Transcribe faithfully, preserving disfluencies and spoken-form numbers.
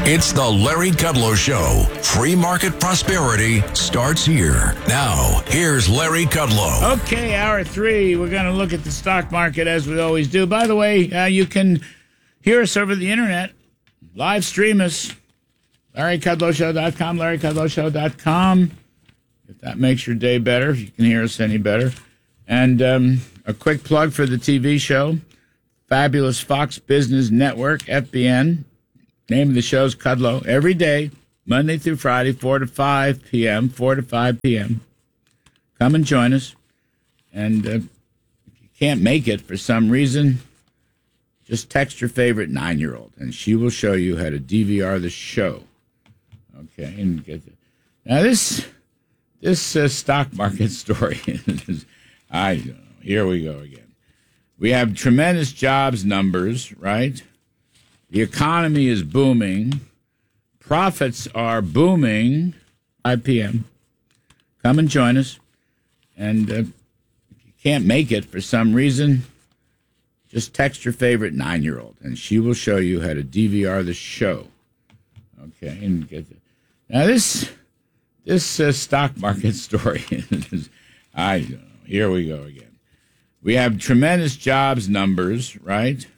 It's the Larry Kudlow Show. Free market prosperity starts here. Now, here's Larry Kudlow. Okay, hour three, we're going to look at the stock market as we always do. By the way, uh, you can hear us over the internet, live stream us, Larry Kudlow Show dot com, Larry Kudlow Show dot com. If that makes your day better, if you can hear us any better. And um, a quick plug for the T V show, Fabulous Fox Business Network, F B N. Name of the show is Kudlow. Every day, Monday through Friday, four to five p.m., four to five p.m. Come and join us. And uh, if you can't make it for some reason, just text your favorite nine-year-old, and she will show you how to D V R the show. Okay, and get the, now this this uh, stock market story is, I don't know, here we go again. We have tremendous jobs numbers, right? The economy is booming. Profits are booming. five p.m. Come and join us. And uh, if you can't make it for some reason, just text your favorite nine-year-old, and she will show you how to D V R the show. Okay, and get the, now this this uh, stock market story is, I don't know, here we go again. We have tremendous jobs numbers, right?